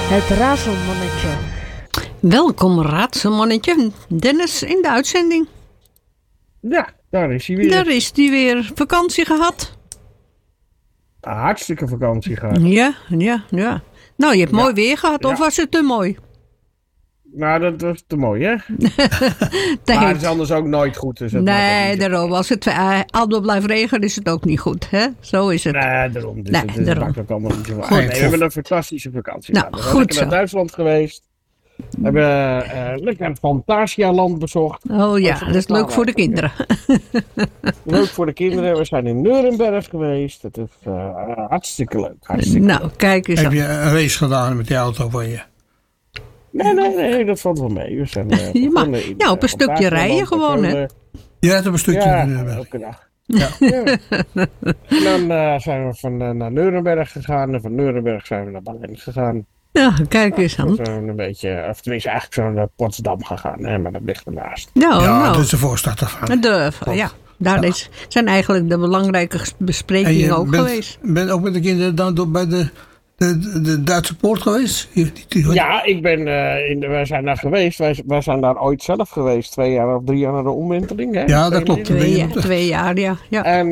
Het Raadselmannetje. Welkom Raadselmannetje. Dennis in de uitzending. Ja, daar is hij weer. Daar is hij weer. Vakantie gehad? Hartstikke vakantie gehad. Ja. Nou, je hebt mooi weer gehad, of was het te mooi? Nou, dat was te mooi, hè? Maar het is anders ook nooit goed. Dus nee, daarom. Als het altijd blijft regenen, is het ook niet goed, hè? Zo is het. Nee, daarom. Dus het maakt ook allemaal niet zo uit. Nee, we hebben een fantastische vakantie gehad. We zijn lekker naar Duitsland geweest. We hebben lekker het Phantasialand bezocht. Oh ja, dat is leuk voor de kinderen. Leuk voor de kinderen. We zijn in Nuremberg geweest. Het is hartstikke leuk. Hartstikke leuk. Kijk eens. Heb je een race gedaan met die auto van je? Nee, dat valt wel mee. We zijn je mag op een stukje rijden gewoon, hè? Je rijdt op een stukje naar Nuremberg. Elke dag. Ja. En dan zijn we naar Nuremberg gegaan. En van Nuremberg zijn we naar Berlijn gegaan. Ja, kijk eens aan. We zijn een beetje, of tenminste eigenlijk zo naar Potsdam gegaan. Hè, maar dat ligt ernaast. Dat is de voorstad ervan. Daar zijn eigenlijk de belangrijke besprekingen ook geweest. Ben ook met de kinderen dan bij de Duitse poort geweest? Ja, wij zijn daar geweest. Wij zijn daar ooit zelf geweest. 2 jaar of 3 jaar naar de omwenteling. Hè? Ja, dat klopt. 2 jaar, ja. En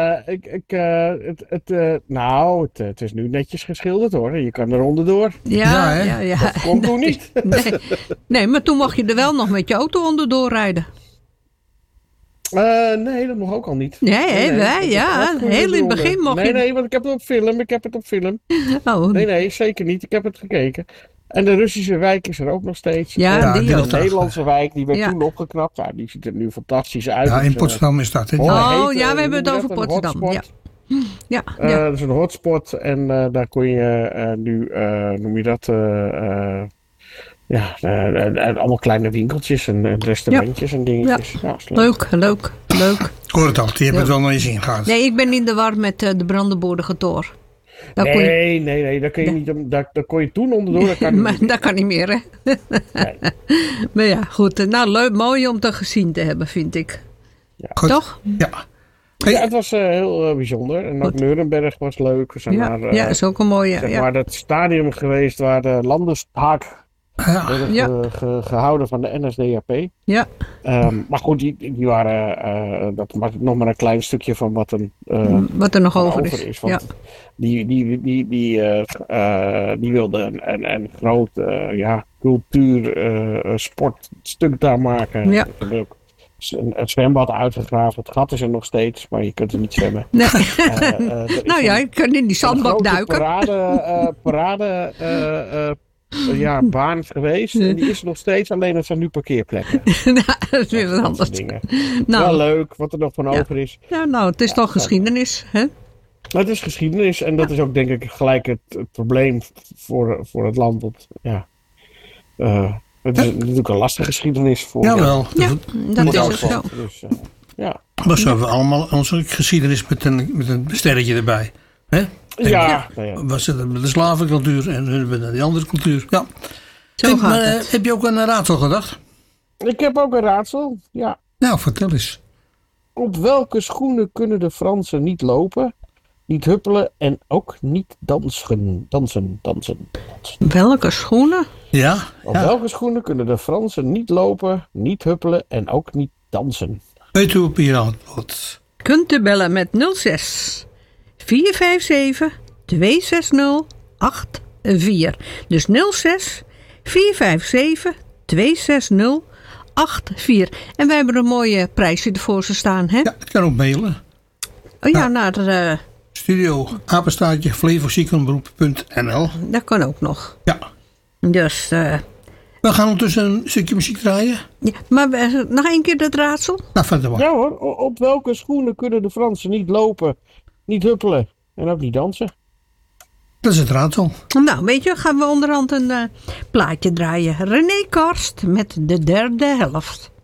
het is nu netjes geschilderd hoor. Je kan er onderdoor. Ja. Dat komt toen niet. Nee, maar toen mocht je er wel nog met je auto onderdoor rijden. Nee, dat mag ook al niet. Nee, wij, heel in het begin mocht je... Nee, want ik heb het op film. Oh. Nee, zeker niet. Ik heb het gekeken. En de Russische wijk is er ook nog steeds. Ja, die de Nederlandse wijk, die werd toen opgeknapt. Ja, die ziet er nu fantastisch uit. Ja, in Potsdam is dat. We hebben het over Potsdam. Ja. Dat is een hotspot. En daar kon je nu, noem je dat... allemaal kleine winkeltjes en restaurantjes en dingetjes. Ja, leuk. Ik hoor het al, die hebben het wel nog eens ingehaald. Nee, ik ben in de war met de Brandenburger Tor. Nee, daar kun je niet. Daar kon je toen onderdoor. Dat kan niet meer, hè? Nee. Maar ja, goed. Nou, leuk, mooi om te gezien te hebben, vind ik. Ja. Toch? Ja. Ja, het was heel bijzonder. En ook Nuremberg was leuk. We zijn is ook een mooie. Maar dat stadium geweest waar de Landestag werden gehouden van de NSDAP. Ja. Maar goed, die waren dat was nog maar een klein stukje van wat er nog over is. Want die wilden een groot cultuur sportstuk daar maken. Ja. Het zwembad uitgegraven. Het gat is er nog steeds, maar je kunt er niet zwemmen. Nee. Je kunt in die zandbak duiken. Baan geweest. En die is er nog steeds, alleen het zijn nu parkeerplekken. Dat is weer wat anders. Wel leuk, wat er nog van over is. Ja, het is toch geschiedenis, hè? Het is geschiedenis en dat is ook denk ik gelijk het probleem voor het land. Het is natuurlijk een lastige geschiedenis voor. Jawel. Dat is ook zo. Dus, Maar zo hebben we allemaal onze geschiedenis met een sterretje erbij. Hè? Was het de slavencultuur en die andere cultuur. Ja. Heb je ook een raadsel gedacht? Ik heb ook een raadsel, ja. Nou, vertel eens. Op welke schoenen kunnen de Fransen niet lopen, niet huppelen en ook niet dansen? Welke schoenen? Ja. Op welke schoenen kunnen de Fransen niet lopen, niet huppelen en ook niet dansen? Weet u op je antwoord? Kunt u bellen met 06 457 260 84. Dus 06 457 260 84. En wij hebben een mooie prijsje ervoor ze staan, hè? Ja, ik kan ook mailen. Naar de... Studio, apenstaartje, flevosiekenberoep.nl. Dat kan ook nog. Ja. Dus... we gaan ondertussen een stukje muziek draaien. Ja, maar nog één keer dat raadsel? Nou, verder maar. Ja hoor, op welke schoenen kunnen de Fransen niet lopen, niet huppelen en ook niet dansen? Dat is het raadsel. Nou, weet je, gaan we onderhand een plaatje draaien. René Karst met de derde helft.